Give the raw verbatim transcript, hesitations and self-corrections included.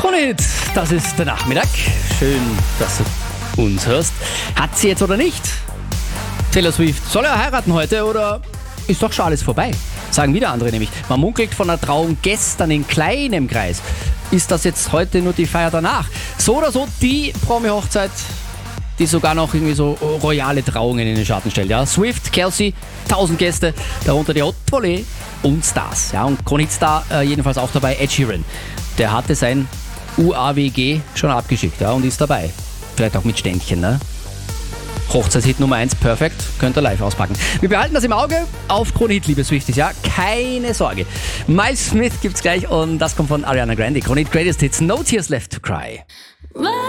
Kronehit, das ist der Nachmittag. Schön, dass du uns hörst. Hat sie jetzt oder nicht? Taylor Swift, soll er heiraten heute oder ist doch schon alles vorbei? Sagen wieder andere nämlich. Man munkelt von einer Trauung gestern in kleinem Kreis. Ist das jetzt heute nur die Feier danach? So oder so die Promi-Hochzeit, die sogar noch irgendwie so royale Trauungen in den Schatten stellt. Ja? Swift, Kelsey, tausend Gäste, darunter die Haute Volée und Stars. Ja? Und Kronhit-Star äh, jedenfalls auch dabei, Ed Sheeran. Der hatte sein U A W G schon abgeschickt, ja, und ist dabei. Vielleicht auch mit Ständchen, ne? Hochzeitshit Nummer eins, perfekt, könnt ihr live auspacken. Wir behalten das im Auge auf Kronhit, liebe Swifties, ja, keine Sorge. Miles Smith gibt's gleich und das kommt von Ariana Grande. Kronhit Greatest Hits, No Tears Left to Cry.